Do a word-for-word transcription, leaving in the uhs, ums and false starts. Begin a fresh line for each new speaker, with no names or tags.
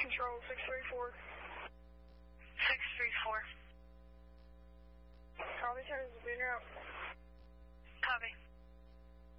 Control, six three four.
six three four.
Copy, turns the beater out.
Copy.